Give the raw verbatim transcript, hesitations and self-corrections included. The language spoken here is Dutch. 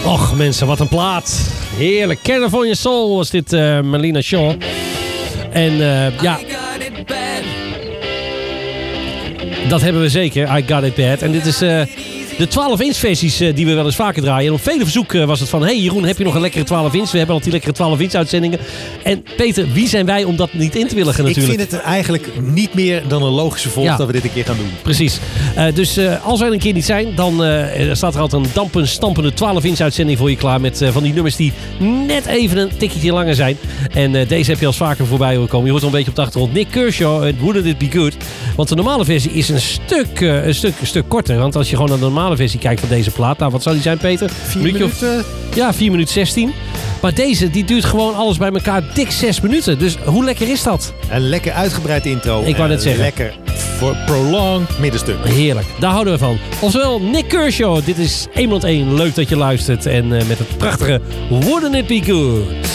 Och mensen, wat een plaat. Heerlijk. California Soul was dit, uh, Marlena Shaw. En uh, ja... Dat hebben we zeker. I Got It Bad. En dit is... Uh, De twaalf inch versies uh, die we wel eens vaker draaien. En op vele verzoeken uh, was het van... Hey Jeroen, heb je nog een lekkere twaalf inch? We hebben al die lekkere twaalf inch uitzendingen. En Peter, wie zijn wij om dat niet in te willigen natuurlijk? Ik vind het eigenlijk niet meer dan een logische volg ja. dat we dit een keer gaan doen. Precies. Uh, dus uh, als wij er een keer niet zijn... dan uh, staat er altijd een dampende, stampende twaalf inch uitzending voor je klaar. Met uh, van die nummers die net even een tikje langer zijn. En uh, deze heb je al vaker voorbij horen komen. Je hoort al een beetje op de achtergrond. Nick Kershaw, uh, Wouldn't It Be Good? Want de normale versie is een stuk, uh, een stuk, een stuk korter. Want als je gewoon naar de normale versie kijkt van deze plaat. Nou, wat zou die zijn, Peter? Vier minuten? Of, ja, vier minuten zestien. Maar deze, die duurt gewoon alles bij elkaar dik zes minuten. Dus hoe lekker is dat? Een lekker uitgebreid intro. Ik wou net zeggen. Lekker voor prolonged middenstuk. Heerlijk, daar houden we van. Oftewel, Nick Kershaw. Dit is één honderd één. Leuk dat je luistert. En uh, met het prachtige Wouldn't It Be Good?